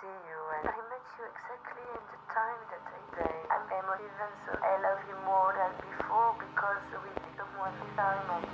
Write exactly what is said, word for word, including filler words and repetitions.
see you, and I met you exactly in the time that I say I'm emotive, and so I love you more than before because we become one time.